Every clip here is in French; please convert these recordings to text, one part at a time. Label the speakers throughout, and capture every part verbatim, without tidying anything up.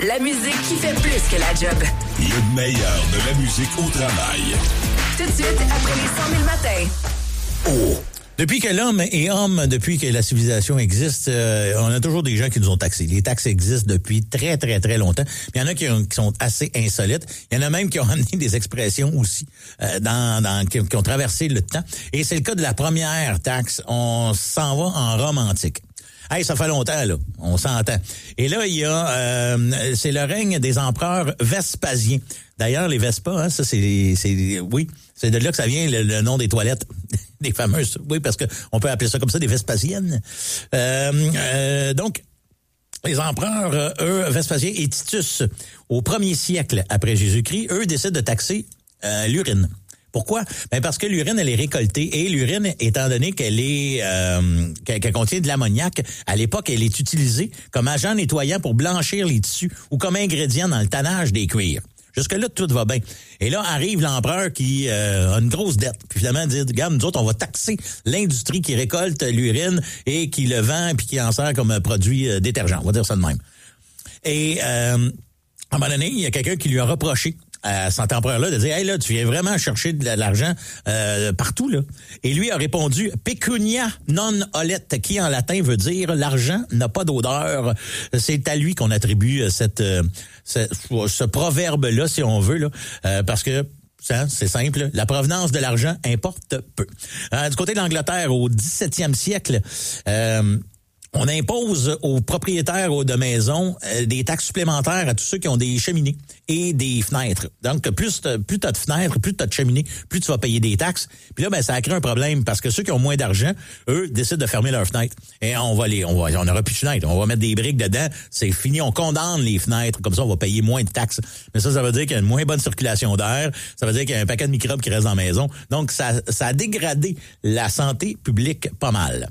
Speaker 1: La musique qui fait plus que la job.
Speaker 2: Le meilleur de la musique au travail.
Speaker 1: Tout de suite, après les cent mille matins.
Speaker 2: Oh!
Speaker 3: Depuis que l'homme est homme, depuis que la civilisation existe, euh, on a toujours des gens qui nous ont taxés. Les taxes existent depuis très, très, très longtemps. Il y en a qui, ont, qui sont assez insolites. Il y en a même qui ont amené des expressions aussi euh, dans, dans qui, qui ont traversé le temps. Et c'est le cas de la première taxe. On s'en va en Rome antique. Hey, ça fait longtemps, là. On s'entend. Et là, il y a... Euh, c'est le règne des empereurs Vespasiens. D'ailleurs, les Vespas, hein, ça, c'est... c'est oui, c'est de là que ça vient, le, le nom des toilettes. Des fameuses... Oui, parce que on peut appeler ça comme ça, des Vespasiennes. Euh, euh, donc, les empereurs, eux, Vespasien et Titus, au premier siècle après Jésus-Christ, eux décident de taxer euh, l'urine. Pourquoi? Ben parce que l'urine, elle est récoltée et l'urine, étant donné qu'elle est euh, qu'elle, qu'elle contient de l'ammoniac, à l'époque, elle est utilisée comme agent nettoyant pour blanchir les tissus ou comme ingrédient dans le tannage des cuirs. Jusque-là, tout va bien. Et là, arrive l'empereur qui euh, a une grosse dette. Puis finalement, dit, regarde, nous autres, on va taxer l'industrie qui récolte l'urine et qui le vend puis qui en sert comme produit euh, détergent. On va dire ça de même. Et euh, à un moment donné, il y a quelqu'un qui lui a reproché à cet empereur-là de dire « Hey, là, tu viens vraiment chercher de l'argent euh, partout, là. » Et lui a répondu « Pecunia non olet », qui en latin veut dire « l'argent n'a pas d'odeur ». C'est à lui qu'on attribue cette, euh, ce, ce proverbe-là, si on veut, là, euh, parce que ça, c'est simple, la provenance de l'argent importe peu. Euh, du côté de l'Angleterre, au dix-septième siècle, euh, on impose aux propriétaires de maisons euh, des taxes supplémentaires à tous ceux qui ont des cheminées et des fenêtres. Donc, plus t'as, plus t'as de fenêtres, plus t'as de cheminées, plus tu vas payer des taxes. Puis là, ben, ça a créé un problème parce que ceux qui ont moins d'argent, eux, décident de fermer leurs fenêtres. Et on va les, on va, on aura plus de fenêtres. On va mettre des briques dedans. C'est fini. On condamne les fenêtres. Comme ça, on va payer moins de taxes. Mais ça, ça veut dire qu'il y a une moins bonne circulation d'air. Ça veut dire qu'il y a un paquet de microbes qui restent dans la maison. Donc, ça, ça a dégradé la santé publique pas mal.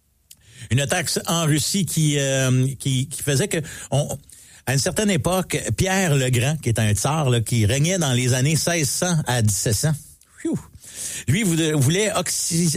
Speaker 3: Une taxe en Russie qui euh, qui, qui faisait que on, à une certaine époque, Pierre le Grand, qui est un tsar là, qui régnait dans les années seize cents à dix-sept cents, pfiou, lui voulait oxy,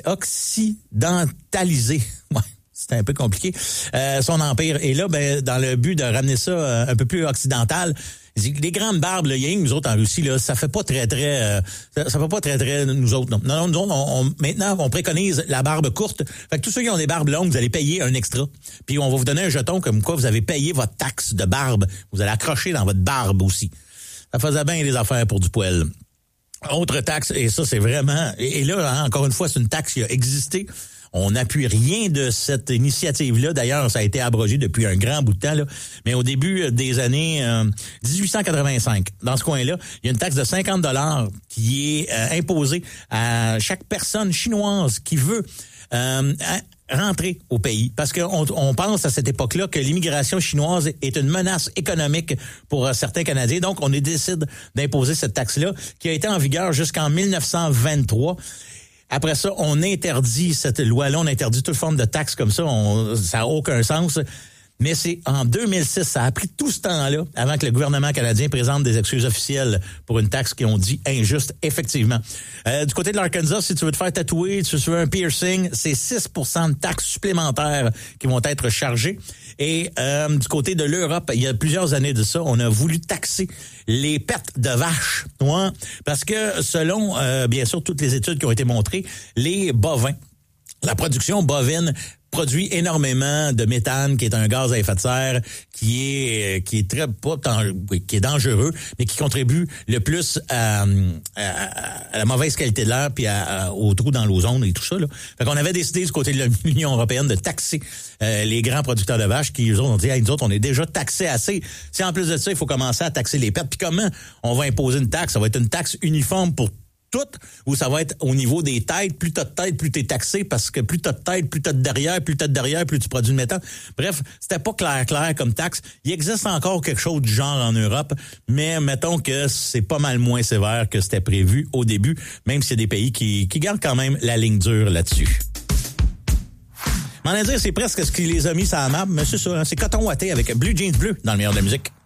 Speaker 3: occidentaliser. Ouais. C'était un peu compliqué, euh, son empire. Et là, ben, dans le but de ramener ça euh, un peu plus occidental, les grandes barbes, le yang, nous autres en Russie, là, ça fait pas très très, euh, ça, ça fait pas très très nous autres. Non, non, non nous autres, on, on, maintenant, on préconise la barbe courte. Fait que tous ceux qui ont des barbes longues, vous allez payer un extra. Puis on va vous donner un jeton comme quoi vous avez payé votre taxe de barbe. Vous allez accrocher dans votre barbe aussi. Ça faisait bien les affaires pour du poil. Autre taxe, et ça c'est vraiment, et, et là hein, encore une fois, c'est une taxe qui a existé. On n'appuie rien de cette initiative-là. D'ailleurs, ça a été abrogé depuis un grand bout de temps, là. Mais au début des années euh, dix-huit cent quatre-vingt-cinq, dans ce coin-là, il y a une taxe de cinquante dollars qui est euh, imposée à chaque personne chinoise qui veut euh, rentrer au pays. Parce qu'on on pense à cette époque-là que l'immigration chinoise est une menace économique pour euh, certains Canadiens. Donc, on décide d'imposer cette taxe-là qui a été en vigueur jusqu'en mille neuf cent vingt-trois. Après ça, on interdit cette loi-là, on interdit toute forme de taxe comme ça, on, ça n'a aucun sens. Mais c'est en deux mille six, ça a pris tout ce temps-là avant que le gouvernement canadien présente des excuses officielles pour une taxe qui ont dit injuste, effectivement. Euh, du côté de l'Arkansas, si tu veux te faire tatouer, tu veux un piercing, c'est six pour cent de taxes supplémentaires qui vont être chargées. Et euh, du côté de l'Europe, il y a plusieurs années de ça, on a voulu taxer les pertes de vaches. Ouais, parce que selon, euh, bien sûr, toutes les études qui ont été montrées, les bovins, la production bovine produit énormément de méthane, qui est un gaz à effet de serre, qui est qui est très pas qui est dangereux, mais qui contribue le plus à, à, à la mauvaise qualité de l'air puis à, à, aux trous dans l'ozone et tout ça. Là. Fait qu'on avait décidé du côté de l'Union européenne de taxer euh, les grands producteurs de vaches qui, eux autres, ont dit, hey, nous autres, on est déjà taxés assez. Si en plus de ça, il faut commencer à taxer les pertes, puis comment on va imposer une taxe? Ça va être une taxe uniforme pour tout, ou ça va être au niveau des têtes, plus t'as de têtes, plus t'es taxé, parce que plus t'as de têtes, plus t'as de derrière, plus t'as de derrière, plus tu produis de méthane. Bref, c'était pas clair clair comme taxe. Il existe encore quelque chose du genre en Europe, mais mettons que c'est pas mal moins sévère que c'était prévu au début, même s'il y a des pays qui, qui gardent quand même la ligne dure là-dessus. M'en à dire, c'est presque ce qui les a mis sur la map, mais c'est ça, hein, c'est Coton Watté avec Blue Jeans Bleu dans le meilleur de la musique.